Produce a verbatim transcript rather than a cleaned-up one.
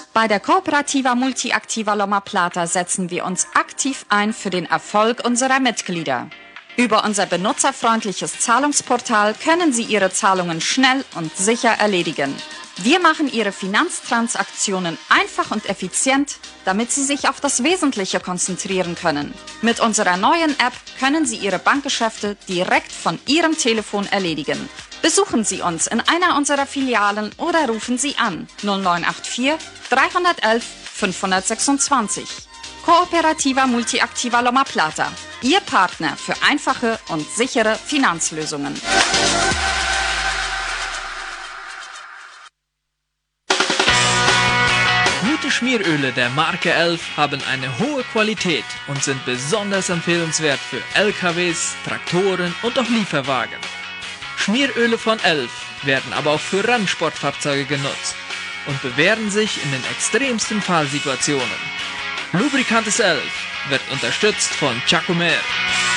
Bei der Cooperativa Multiactiva Loma Plata setzen wir uns aktiv ein für den Erfolg unserer Mitglieder. Über unser benutzerfreundliches Zahlungsportal können Sie Ihre Zahlungen schnell und sicher erledigen. Wir machen Ihre Finanztransaktionen einfach und effizient, damit Sie sich auf das Wesentliche konzentrieren können. Mit unserer neuen App können Sie Ihre Bankgeschäfte direkt von Ihrem Telefon erledigen. Besuchen Sie uns in einer unserer Filialen oder rufen Sie an null neun acht vier, drei eins eins, fünf sechs zwei. Cooperativa Multiactiva Loma Plata, Ihr Partner für einfache und sichere Finanzlösungen. Gute Schmieröle der Marke elf haben eine hohe Qualität und sind besonders empfehlenswert für L K Ws, Traktoren und auch Lieferwagen. Schmieröle von elf werden aber auch für Rennsportfahrzeuge genutzt und bewähren sich in den extremsten Fahrsituationen. Lubricantes elf wird unterstützt von Chacomer.